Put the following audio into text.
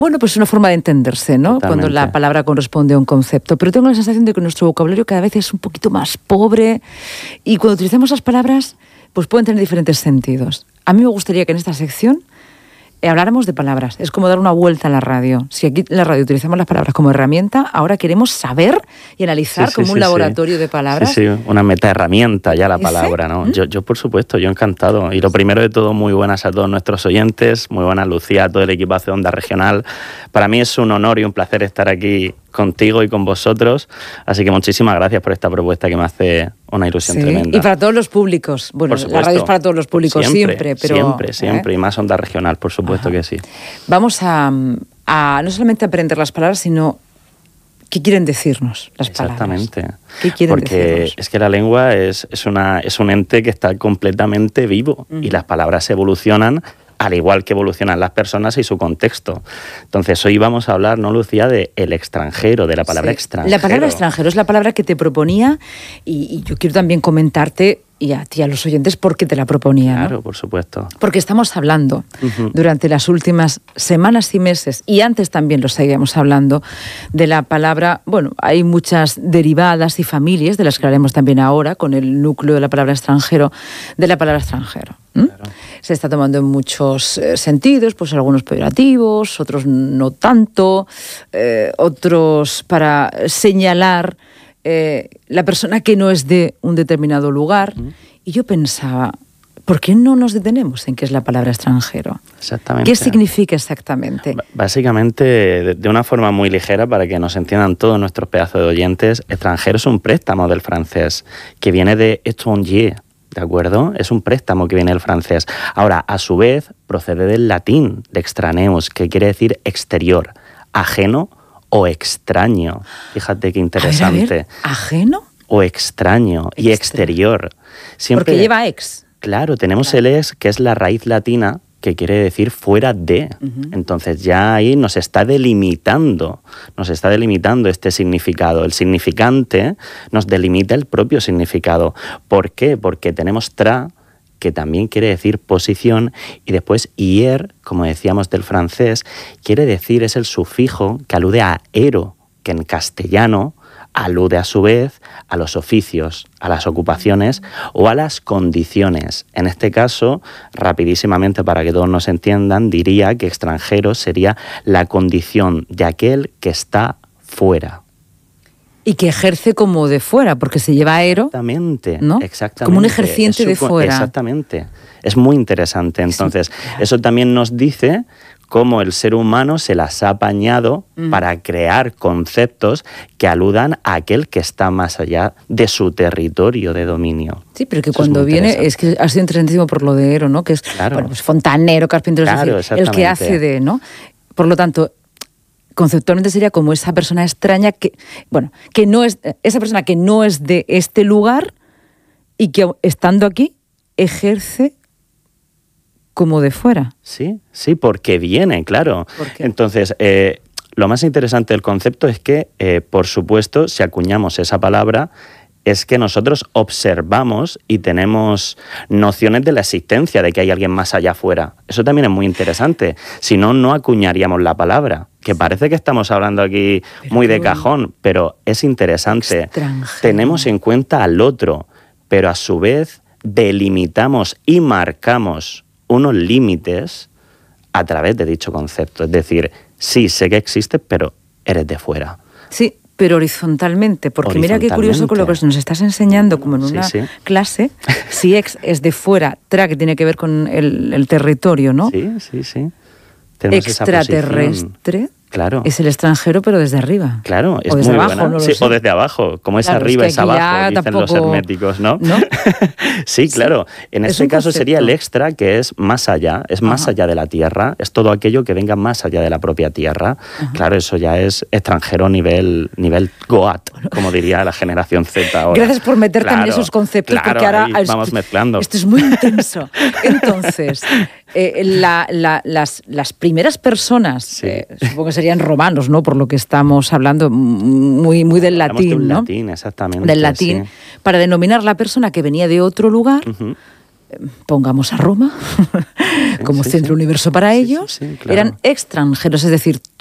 Bueno, pues es una forma de entenderse, ¿no? Totalmente. Cuando la palabra corresponde a un concepto. Pero tengo la sensación de que nuestro vocabulario cada vez es un poquito más pobre y cuando utilizamos las palabras, pues pueden tener diferentes sentidos. A mí me gustaría que en esta sección habláramos de palabras. Es como dar una vuelta a la radio. Si aquí en la radio utilizamos las palabras como herramienta, ahora queremos saber y analizar como un laboratorio de palabras. Sí, una metaherramienta ya la palabra, ¿no? Yo, por supuesto, yo encantado. Y lo primero de todo, muy buenas a todos nuestros oyentes, muy buenas Lucía, a todo el equipazo de Onda Regional. Para mí es un honor y un placer estar aquí contigo y con vosotros. Así que muchísimas gracias por esta propuesta que me hace una ilusión tremenda. Y para todos los públicos. Bueno, la radio es para todos los públicos siempre, pero... Siempre. Y más Onda Regional, por supuesto que sí. Vamos a no solamente aprender las palabras, sino qué quieren decirnos las palabras. Exactamente. ¿Qué quieren decirnos? Porque es que la lengua es un ente que está completamente vivo y las palabras evolucionan al igual que evolucionan las personas y su contexto. Entonces, hoy vamos a hablar, ¿no, Lucía?, de el extranjero, de la palabra extranjero. La palabra extranjero es la palabra que te proponía y yo quiero también comentarte y a ti, a los oyentes, por qué te la proponía. Claro, ¿no? por supuesto. Porque estamos hablando durante las últimas semanas y meses, y antes también lo seguíamos hablando, de la palabra, bueno, hay muchas derivadas y familias, de las que hablaremos también ahora, con el núcleo de la palabra extranjero, Claro. Se está tomando en muchos sentidos, pues algunos peyorativos, otros no tanto, otros para señalar la persona que no es de un determinado lugar. Y yo pensaba, ¿por qué no nos detenemos en qué es la palabra extranjero? Exactamente. ¿Qué significa exactamente? Básicamente, de una forma muy ligera, para que nos entiendan todos nuestros pedazos de oyentes, extranjero es un préstamo del francés, que viene de étranger, ¿de acuerdo? Es un préstamo que viene del francés. Ahora, a su vez, procede del latín, de extraneus, que quiere decir exterior, ajeno o extraño. Fíjate qué interesante. A ver, ¿ajeno? O extraño y exterior. Siempre, porque lleva ex. Claro, tenemos el ex, que es la raíz latina, que quiere decir fuera de. Entonces ya ahí nos está delimitando este significado. El significante nos delimita el propio significado. ¿Por qué? Porque tenemos tra, que también quiere decir posición, y después hier, como decíamos del francés, quiere decir, es el sufijo que alude a ero, que en castellano alude a su vez a los oficios, a las ocupaciones o a las condiciones. En este caso, rapidísimamente para que todos nos entiendan, diría que extranjero sería la condición de aquel que está fuera. Y que ejerce como de fuera, porque se lleva aero. Exactamente, ¿no? exactamente. Como un ejerciente de fuera. Exactamente. Es muy interesante. Entonces, eso también nos dice cómo el ser humano se las ha apañado para crear conceptos que aludan a aquel que está más allá de su territorio de dominio. Sí, pero que cuando viene, es que ha sido interesantísimo por lo de Ero, ¿no? Que es bueno, pues fontanero, carpintero, claro, es decir, el que hace de, ¿no? Por lo tanto, conceptualmente sería como esa persona extraña que, bueno, que no es, esa persona que no es de este lugar y que estando aquí ejerce como de fuera. Sí, porque viene, claro. Entonces, lo más interesante del concepto es que, por supuesto, si acuñamos esa palabra, es que nosotros observamos y tenemos nociones de la existencia, de que hay alguien más allá afuera. Eso también es muy interesante. Si no, no acuñaríamos la palabra, que parece que estamos hablando aquí muy de cajón, pero es interesante. Extranjero. Tenemos en cuenta al otro, pero a su vez delimitamos y marcamos unos límites a través de dicho concepto. Es decir, sí, sé que existes, pero eres de fuera. Sí, pero horizontalmente, porque mira qué curioso con lo que nos estás enseñando, como en una clase, si ex es de fuera, tra, que tiene que ver con el territorio, ¿no? Sí. Tenemos extraterrestre. Claro. Es el extranjero, pero desde arriba. Claro, es o desde muy abajo, buena. no lo sí, sé. O desde abajo, como es arriba, es abajo, dicen los herméticos, ¿no? Sí, claro. En este caso sería el extra, que es más allá, es más allá de la Tierra, es todo aquello que venga más allá de la propia Tierra. Claro, eso ya es extranjero nivel Goat, como diría la generación Z ahora. Gracias por meter también esos conceptos, porque ahora vamos mezclando. Esto es muy intenso. Entonces, las primeras personas, supongo que serían romanos, ¿no? Por lo que estamos hablando, muy del latín, del ¿no? latín, exactamente. Del latín, para denominar la persona que venía de otro lugar, pongamos a Roma como centro universo para ellos, claro. eran extranjeros, es decir,